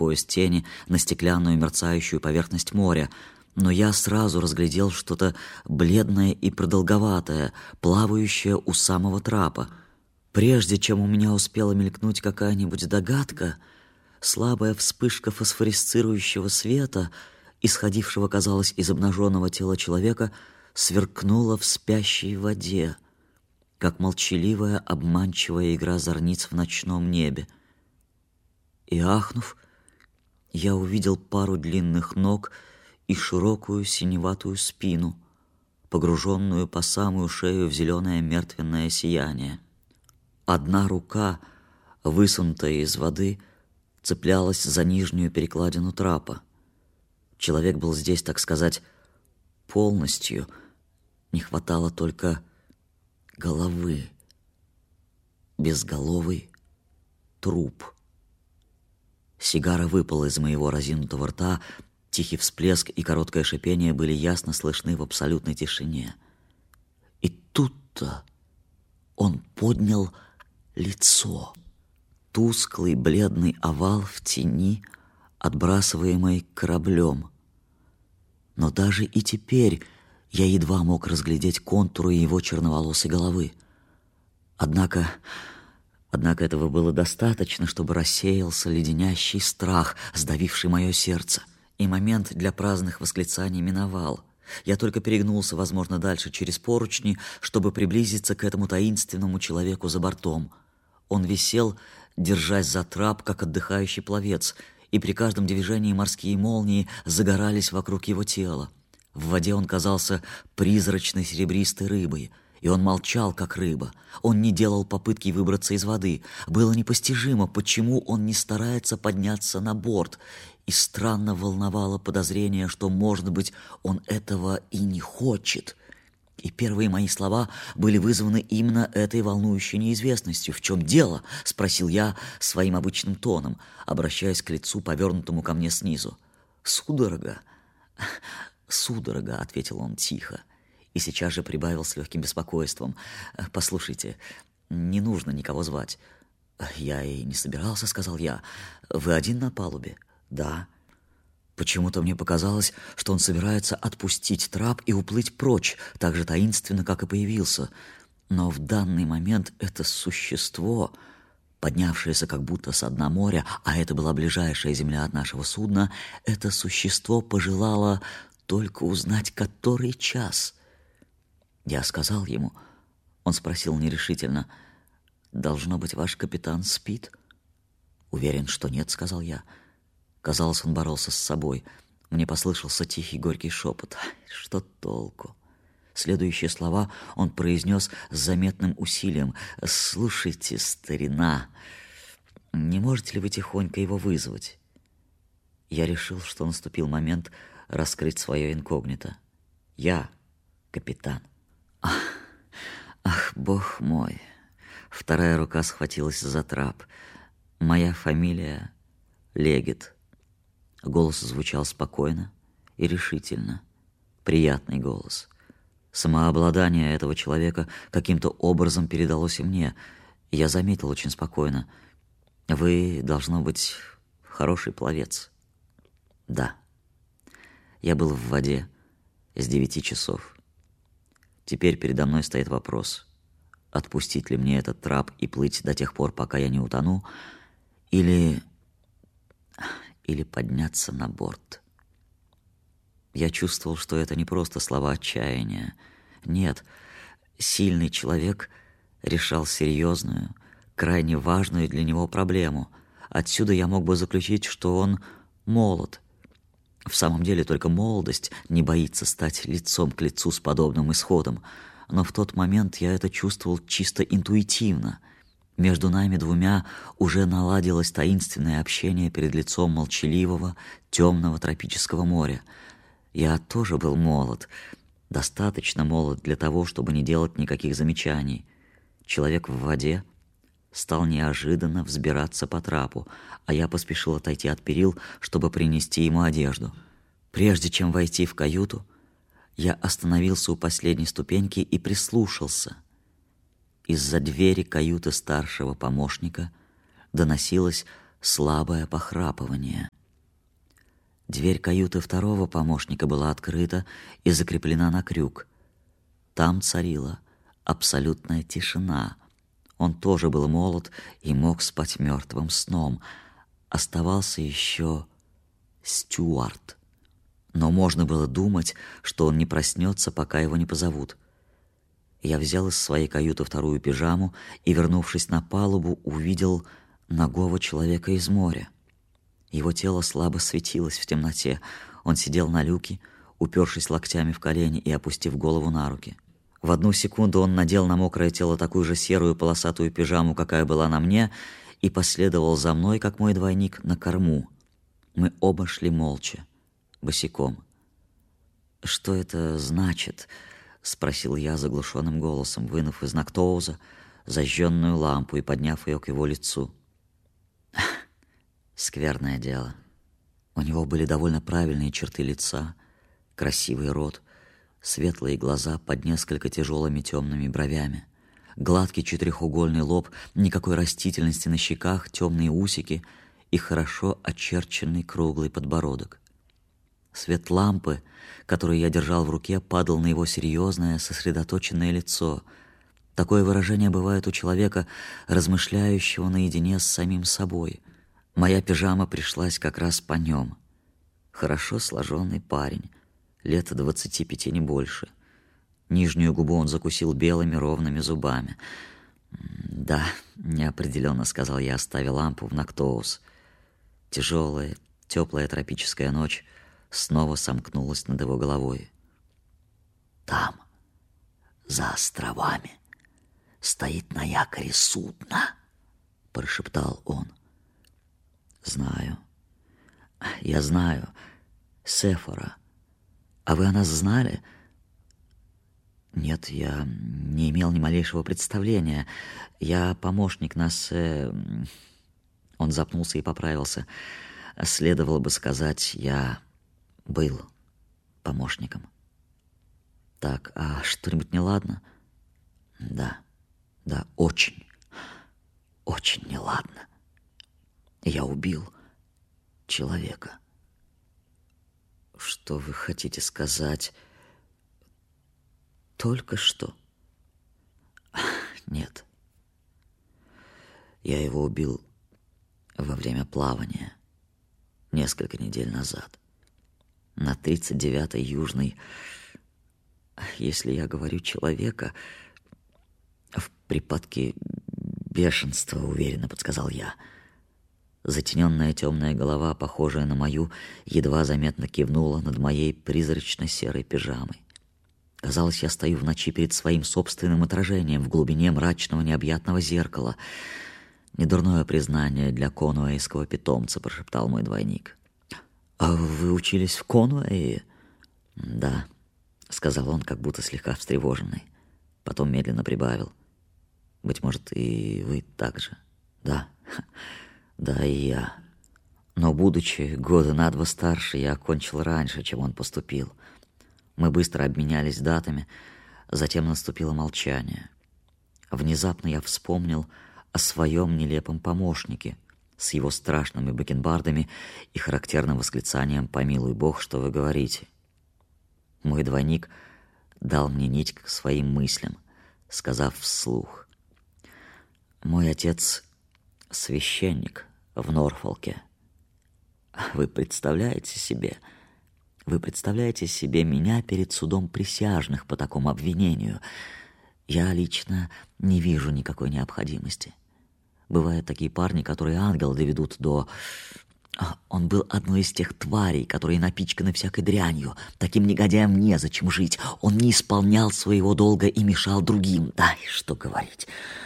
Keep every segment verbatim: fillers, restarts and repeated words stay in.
пояс тени на стеклянную мерцающую поверхность моря, но я сразу разглядел что-то бледное и продолговатое, плавающее у самого трапа. Прежде чем у меня успела мелькнуть какая-нибудь догадка, слабая вспышка фосфорисцирующего света, исходившего, казалось, из обнаженного тела человека, сверкнула в спящей воде, как молчаливая обманчивая игра зорниц в ночном небе. И, ахнув, я увидел пару длинных ног и широкую синеватую спину, погруженную по самую шею в зеленое мертвенное сияние. Одна рука, высунутая из воды, цеплялась за нижнюю перекладину трапа. Человек был здесь, так сказать, полностью. Не хватало только головы. Безголовый труп. Сигара выпала из моего разинутого рта. Тихий всплеск и короткое шипение были ясно слышны в абсолютной тишине. И тут-то он поднял лицо. Тусклый бледный овал в тени, отбрасываемый кораблем. Но даже и теперь я едва мог разглядеть контуры его черноволосой головы. Однако, однако этого было достаточно, чтобы рассеялся леденящий страх, сдавивший мое сердце. И момент для праздных восклицаний миновал. Я только перегнулся, возможно, дальше через поручни, чтобы приблизиться к этому таинственному человеку за бортом. Он висел, держась за трап, как отдыхающий пловец, и при каждом движении морские молнии загорались вокруг его тела. В воде он казался призрачной серебристой рыбой, и он молчал, как рыба. Он не делал попытки выбраться из воды. Было непостижимо, почему он не старается подняться на борт, и странно волновало подозрение, что, может быть, он этого и не хочет. И первые мои слова были вызваны именно этой волнующей неизвестностью. «В чем дело?» — спросил я своим обычным тоном, обращаясь к лицу, повернутому ко мне снизу. «Судорога, судорога», — ответил он тихо, и сейчас же прибавил с легким беспокойством. «Послушайте, не нужно никого звать». «Я и не собирался», — сказал я. «Вы один на палубе?» «Да». Почему-то мне показалось, что он собирается отпустить трап и уплыть прочь, так же таинственно, как и появился. Но в данный момент это существо, поднявшееся как будто со дна моря, а это была ближайшая земля от нашего судна, это существо пожелало только узнать, который час. Я сказал ему. Он спросил нерешительно: «Должно быть, ваш капитан спит?» «Уверен, что нет», — сказал я. Казалось, он боролся с собой. Мне послышался тихий горький шепот. Что толку? Следующие слова он произнес с заметным усилием. «Слушайте, старина, не можете ли вы тихонько его вызвать?» Я решил, что наступил момент раскрыть свое инкогнито. «Я капитан». Ах, ах, бог мой! Вторая рука схватилась за трап. «Моя фамилия Легет». Голос звучал спокойно и решительно. Приятный голос. Самообладание этого человека каким-то образом передалось и мне. Я заметил очень спокойно: «Вы, должно быть, хороший пловец». «Да». Я был в воде с девяти часов. Теперь передо мной стоит вопрос: отпустить ли мне этот трап и плыть до тех пор, пока я не утону, или... или подняться на борт. Я чувствовал, что это не просто слова отчаяния. Нет, сильный человек решал серьезную, крайне важную для него проблему. Отсюда я мог бы заключить, что он молод. В самом деле только молодость не боится стать лицом к лицу с подобным исходом. Но в тот момент я это чувствовал чисто интуитивно. Между нами двумя уже наладилось таинственное общение перед лицом молчаливого, темного тропического моря. Я тоже был молод, достаточно молод для того, чтобы не делать никаких замечаний. Человек в воде стал неожиданно взбираться по трапу, а я поспешил отойти от перил, чтобы принести ему одежду. Прежде чем войти в каюту, я остановился у последней ступеньки и прислушался. Из-за двери каюты старшего помощника доносилось слабое похрапывание. Дверь каюты второго помощника была открыта и закреплена на крюк. Там царила абсолютная тишина. Он тоже был молод и мог спать мертвым сном. Оставался еще Стюарт. Но можно было думать, что он не проснется, пока его не позовут. Я взял из своей каюты вторую пижаму и, вернувшись на палубу, увидел нагого человека из моря. Его тело слабо светилось в темноте. Он сидел на люке, упершись локтями в колени и опустив голову на руки. В одну секунду он надел на мокрое тело такую же серую полосатую пижаму, какая была на мне, и последовал за мной, как мой двойник, на корму. Мы оба шли молча, босиком. «Что это значит?» — спросил я заглушенным голосом, вынув из Нактоуза зажженную лампу и подняв ее к его лицу. Скверное дело. У него были довольно правильные черты лица, красивый рот, светлые глаза под несколько тяжелыми темными бровями, гладкий четырехугольный лоб, никакой растительности на щеках, темные усики и хорошо очерченный круглый подбородок. Свет лампы, которую я держал в руке, падал на его серьезное, сосредоточенное лицо. Такое выражение бывает у человека, размышляющего наедине с самим собой. Моя пижама пришлась как раз по нем. Хорошо сложенный парень, лет двадцати пяти, не больше. Нижнюю губу он закусил белыми ровными зубами. «Да», — неопределенно сказал я, оставив лампу в Нактоуз. Тяжелая, теплая тропическая ночь снова сомкнулась над его головой. «Там, за островами, стоит на якоре судно», — прошептал он. «Знаю. Я знаю. Сефора. А вы о нас знали?» «Нет, я не имел ни малейшего представления. Я помощник нас...» э... Он запнулся и поправился. «Следовало бы сказать, я был помощником». «Так, а что-нибудь неладно?» «Да, да, очень, очень неладно. Я убил человека». «Что вы хотите сказать?» «Только что?» «Нет. Я его убил во время плавания несколько недель назад, на тридцать девятой южной. Если я говорю человека, в припадке бешенства, уверенно подсказал я. Затененная темная голова, похожая на мою, едва заметно кивнула над моей призрачно-серой пижамой. Казалось, я стою в ночи перед своим собственным отражением в глубине мрачного необъятного зеркала. «Недурное признание для конуэйского питомца», — прошептал мой двойник. «А вы учились в Конуэе?» «Да», — сказал он, как будто слегка встревоженный. Потом медленно прибавил. «Быть может, и вы так же?» «Да, да, и я. Но, будучи года на два старше, я окончил раньше, чем он поступил». Мы быстро обменялись датами, затем наступило молчание. Внезапно я вспомнил о своем нелепом помощнике с его страшными бакенбардами и характерным восклицанием «Помилуй Бог, что вы говорите». Мой двойник дал мне нить к своим мыслям, сказав вслух: «Мой отец священник в Норфолке. Вы представляете себе... Вы представляете себе меня перед судом присяжных по такому обвинению? Я лично не вижу никакой необходимости. Бывают такие парни, которые ангел доведут до... Он был одной из тех тварей, которые напичканы всякой дрянью. Таким негодяям незачем жить. Он не исполнял своего долга и мешал другим. Да, и что говорить?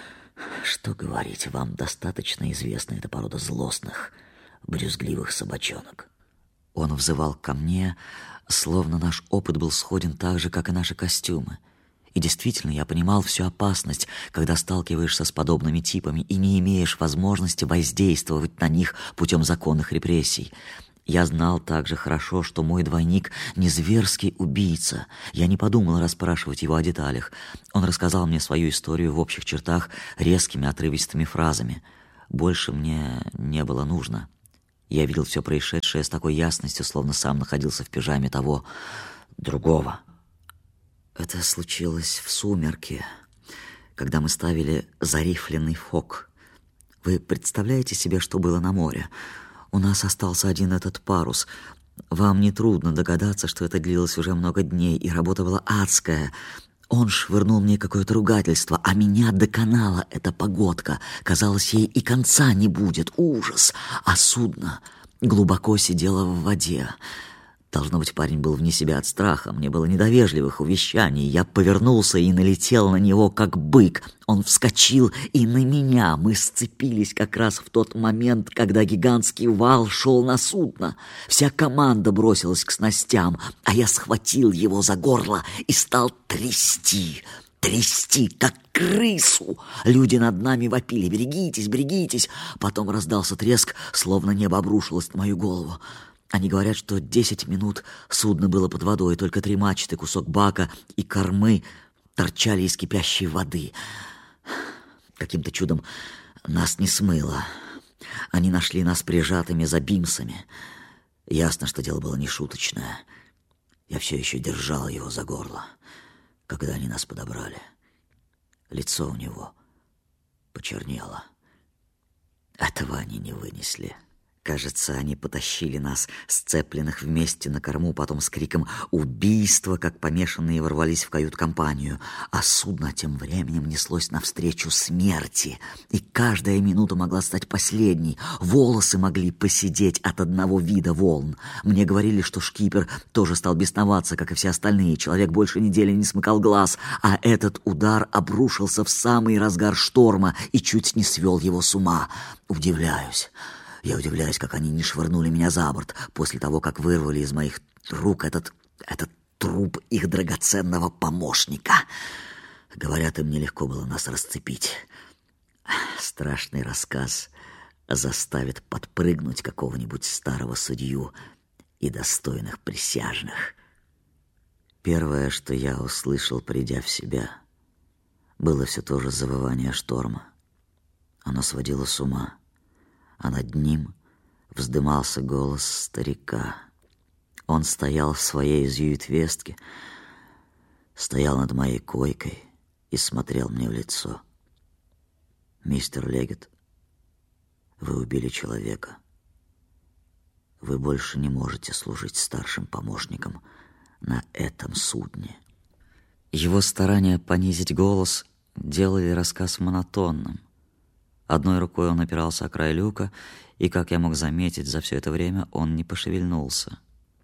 Что говорить? Вам достаточно известна эта порода злостных, брюзгливых собачонок». Он взывал ко мне, словно наш опыт был сходен так же, как и наши костюмы. И действительно, я понимал всю опасность, когда сталкиваешься с подобными типами и не имеешь возможности воздействовать на них путем законных репрессий. Я знал также хорошо, что мой двойник не зверский убийца. Я не подумал расспрашивать его о деталях. Он рассказал мне свою историю в общих чертах резкими отрывистыми фразами. Больше мне не было нужно. Я видел все происшедшее с такой ясностью, словно сам находился в пижаме того другого. Это случилось в сумерки, когда мы ставили зарифленный фок. Вы представляете себе, что было на море? У нас остался один этот парус. Вам нетрудно догадаться, что это длилось уже много дней, и работа была адская. Он швырнул мне какое-то ругательство, а меня доконала эта погодка. Казалось, ей и конца не будет. Ужас! А судно глубоко сидело в воде. Должно быть, парень был вне себя от страха. Мне было недовежливых увещаний. Я повернулся и налетел на него, как бык. Он вскочил и на меня. Мы сцепились как раз в тот момент, когда гигантский вал шел на судно. Вся команда бросилась к снастям, а я схватил его за горло и стал трясти. Трясти, как крысу. Люди над нами вопили: «Берегитесь, берегитесь!» Потом раздался треск, словно небо обрушилось на мою голову. Они говорят, что десять минут судно было под водой, только три мачты, кусок бака и кормы торчали из кипящей воды. Каким-то чудом нас не смыло. Они нашли нас прижатыми за бимсами. Ясно, что дело было нешуточное. Я все еще держал его за горло, когда они нас подобрали. Лицо у него почернело. Этого они не вынесли. Кажется, они потащили нас, сцепленных вместе, на корму, потом с криком «Убийство!», как помешанные, ворвались в кают-компанию. А судно тем временем неслось навстречу смерти, и каждая минута могла стать последней. Волосы могли поседеть от одного вида волн. Мне говорили, что шкипер тоже стал бесноваться, как и все остальные. Человек больше недели не смыкал глаз, а этот удар обрушился в самый разгар шторма и чуть не свел его с ума. Удивляюсь. Я удивляюсь, как они не швырнули меня за борт после того, как вырвали из моих рук этот, этот труп их драгоценного помощника. Говорят, им нелегко было нас расцепить. Страшный рассказ заставит подпрыгнуть какого-нибудь старого судью и достойных присяжных. Первое, что я услышал, придя в себя, было все то же завывание шторма. Оно сводило с ума. А над ним вздымался голос старика. Он стоял в своей зюитвестке, стоял над моей койкой и смотрел мне в лицо. «Мистер Легет, вы убили человека. Вы больше не можете служить старшим помощником на этом судне». Его старания понизить голос делали рассказ монотонным. Одной рукой он опирался о край люка, и, как я мог заметить, за все это время он не пошевельнулся.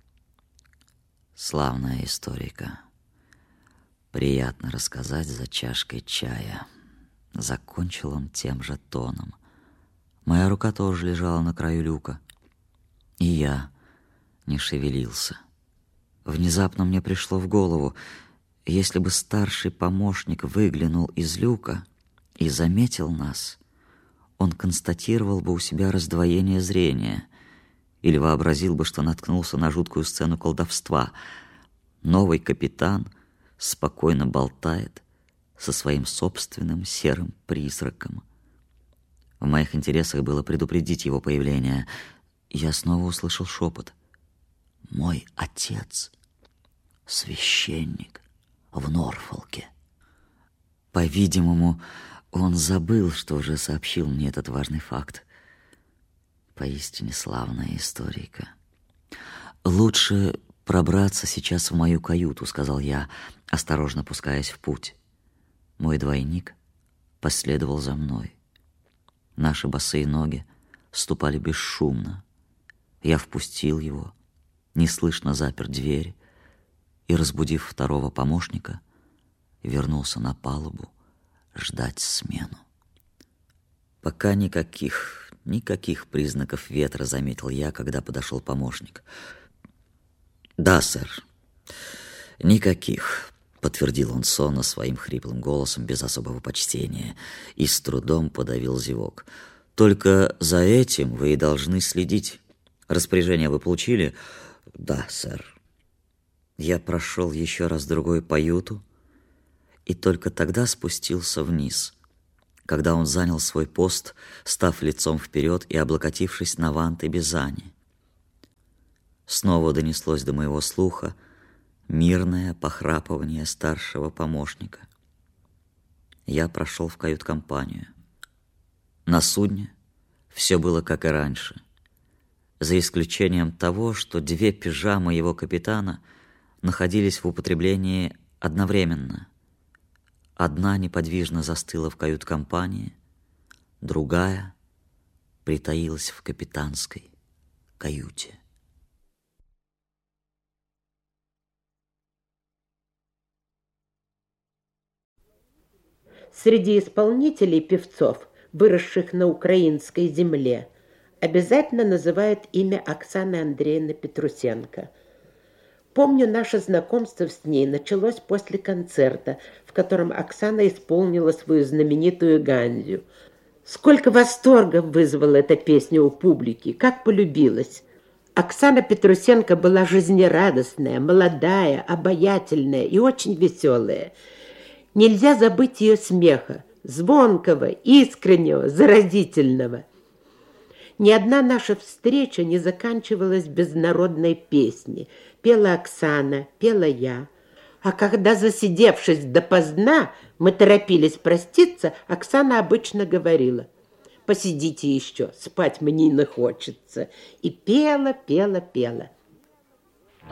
Славная историка. Приятно рассказать за чашкой чая. Закончил он тем же тоном. Моя рука тоже лежала на краю люка, и я не шевелился. Внезапно мне пришло в голову, если бы старший помощник выглянул из люка и заметил нас, он констатировал бы у себя раздвоение зрения или вообразил бы, что наткнулся на жуткую сцену колдовства. Новый капитан спокойно болтает со своим собственным серым призраком. В моих интересах было предупредить его появление. Я снова услышал шепот. «Мой отец — священник в Норфолке». По-видимому, он забыл, что уже сообщил мне этот важный факт. Поистине славная историка. «Лучше пробраться сейчас в мою каюту», — сказал я, осторожно пускаясь в путь. Мой двойник последовал за мной. Наши босые ноги ступали бесшумно. Я впустил его, неслышно запер дверь и, разбудив второго помощника, вернулся на палубу ждать смену. Пока никаких, никаких признаков ветра, заметил я, когда подошел помощник. «Да, сэр, никаких», — подтвердил он сонно своим хриплым голосом без особого почтения и с трудом подавил зевок. «Только за этим вы и должны следить. Распоряжение вы получили?» «Да, сэр». Я прошел еще раз другой по юту и только тогда спустился вниз. когда он занял свой пост, став лицом вперед и облокотившись на ванты Бизани. Снова донеслось до моего слуха мирное похрапывание старшего помощника. Я прошел в кают-компанию. На судне все было как и раньше, за исключением того, что две пижамы его капитана находились в употреблении одновременно. Одна неподвижно застыла в кают-компании, другая притаилась в капитанской каюте. Среди исполнителей певцов, выросших на украинской земле, обязательно называют имя Оксаны Андреевны Петрусенко. Помню, наше знакомство с ней началось после концерта, в котором Оксана исполнила свою знаменитую «Ганзю». Сколько восторгов вызвала эта песня у публики, как полюбилась. Оксана Петрусенко была жизнерадостная, молодая, обаятельная и очень веселая. Нельзя забыть ее смеха, звонкого, искреннего, заразительного. Ни одна наша встреча не заканчивалась без народной песни. Пела Оксана, пела я. А когда, засидевшись допоздна, мы торопились проститься, Оксана обычно говорила: «Посидите еще, спать мне не хочется». И пела, пела, пела.